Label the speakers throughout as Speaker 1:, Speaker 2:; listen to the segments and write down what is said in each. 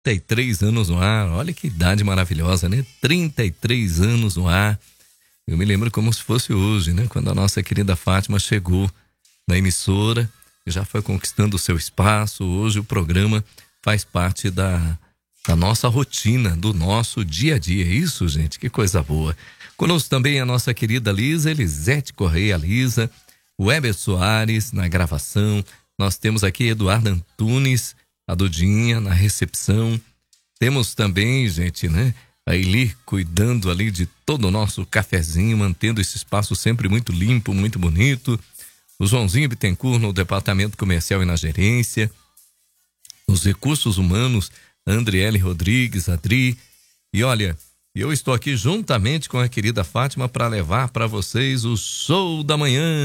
Speaker 1: 33 anos no ar. Olha que idade maravilhosa, né? 33 anos no ar. Eu me lembro como se fosse hoje, né? Quando a nossa querida Fátima chegou na emissora, já foi conquistando o seu espaço. Hoje o programa faz parte da nossa rotina, do nosso dia a dia. Isso, gente, que coisa boa. Conosco também a nossa querida Lisa, Elisete Correia Lisa, Weber Soares na gravação. Nós temos aqui Eduardo Antunes, a Dudinha na recepção. Temos também, gente, né? A Eli cuidando ali de todo o nosso cafezinho, mantendo esse espaço sempre muito limpo, muito bonito. O Joãozinho Bittencourt no departamento comercial e na gerência. Os recursos humanos, Andriele Rodrigues, Adri. E olha, eu estou aqui juntamente com a querida Fátima para levar para vocês o Show da Manhã.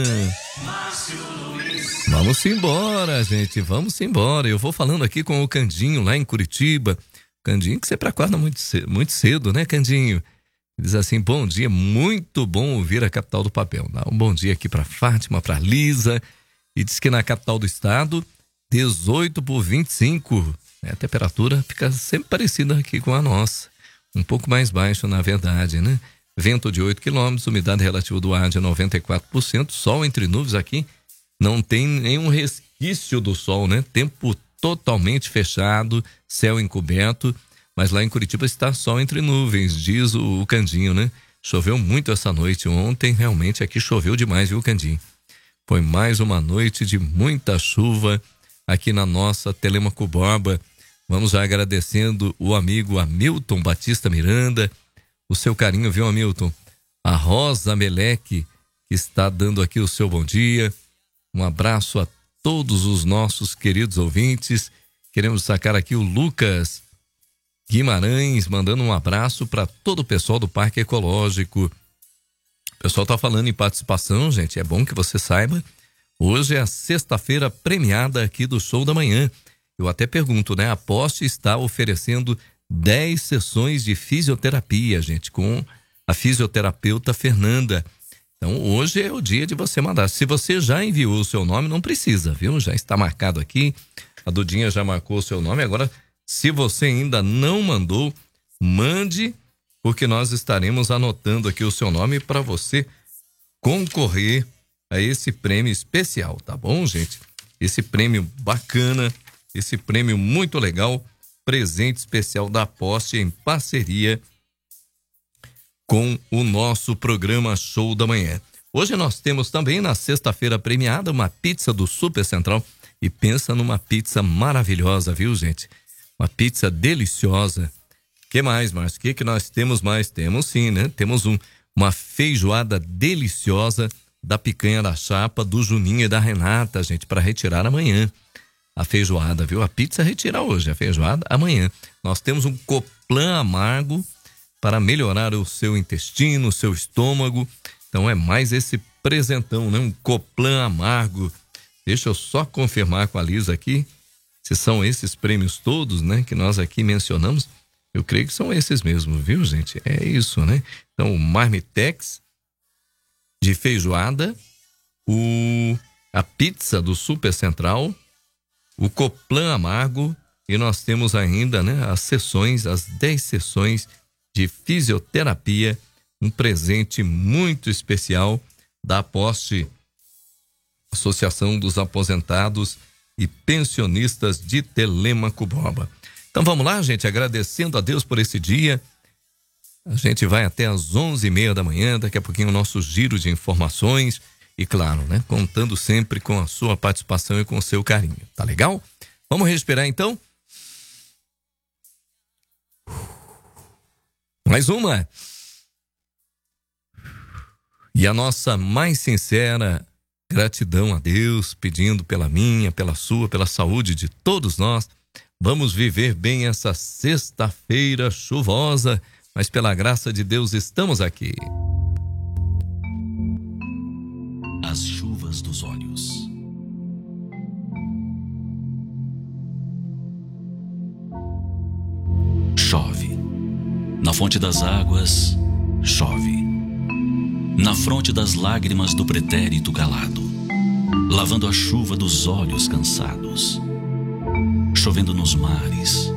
Speaker 1: Vamos embora, gente, vamos embora. Eu vou falando aqui com o Candinho lá em Curitiba. Candinho que sempre acorda muito cedo, né, Candinho? Diz assim: bom dia, muito bom ouvir a capital do papel. Dá um bom dia aqui para Fátima, para Lisa. E diz que na capital do estado, 18 por 25. A temperatura fica sempre parecida aqui com a nossa. Um pouco mais baixo, na verdade, né? Vento de 8 km, umidade relativa do ar de 94%, sol entre nuvens aqui. Não tem nenhum resquício do sol, né? Tempo totalmente fechado, céu encoberto, mas lá em Curitiba está sol entre nuvens, diz o Candinho, né? Choveu muito essa noite ontem, realmente aqui choveu demais, viu, Candinho? Foi mais uma noite de muita chuva aqui na nossa Telêmaco Borba. Vamos já agradecendo o amigo Hamilton Batista Miranda, o seu carinho, viu, Hamilton? A Rosa Meleque, que está dando aqui o seu bom dia. Um abraço a todos os nossos queridos ouvintes. Queremos destacar aqui o Lucas Guimarães, mandando um abraço para todo o pessoal do Parque Ecológico. O pessoal está falando em participação, gente, é bom que você saiba. Hoje é a sexta-feira premiada aqui do Show da Manhã. Eu até pergunto, né? A Poste está oferecendo 10 sessões de fisioterapia, gente, com a fisioterapeuta Fernanda. Então, hoje é o dia de você mandar. Se você já enviou o seu nome, não precisa, viu? Já está marcado aqui. A Dudinha já marcou o seu nome. Agora, se você ainda não mandou, mande, porque nós estaremos anotando aqui o seu nome para você concorrer a esse prêmio especial, tá bom, gente? Esse prêmio bacana, esse prêmio muito legal, presente especial da Poste em parceria com o nosso programa Show da Manhã. Hoje nós temos também na sexta-feira premiada uma pizza do Super Central, e pensa numa pizza maravilhosa, viu, gente? Uma pizza deliciosa. Que mais, Márcio? O que nós temos mais? Temos sim, né? Temos uma feijoada deliciosa da picanha da chapa do Juninho e da Renata, gente, para retirar amanhã. A feijoada, viu? A pizza retira hoje, a feijoada amanhã. Nós temos um Coplan amargo para melhorar o seu intestino, o seu estômago. Então é mais esse presentão, né? Um Coplan amargo. Deixa eu só confirmar com a Lisa aqui se são esses prêmios todos, né? Que nós aqui mencionamos. Eu creio que são esses mesmo, viu, gente? É isso, né? Então o Marmitex de feijoada, a pizza do Super Central, o Coplan amargo, e nós temos ainda, né, as 10 sessões de fisioterapia, um presente muito especial da Poste, Associação dos Aposentados e Pensionistas de Telêmaco Borba. Então vamos lá, gente, agradecendo a Deus por esse dia. A gente vai até às 11h30 da manhã, daqui a pouquinho o nosso giro de informações e, claro, né, contando sempre com a sua participação e com o seu carinho. Tá legal? Vamos respirar então? Mais uma. E a nossa mais sincera gratidão a Deus, pedindo pela minha, pela sua, pela saúde de todos nós. Vamos viver bem essa sexta-feira chuvosa, mas pela graça de Deus estamos aqui.
Speaker 2: As chuvas dos olhos. Chove. Na fonte das águas, chove. Na fronte das lágrimas do pretérito calado, lavando a chuva dos olhos cansados. Chovendo nos mares,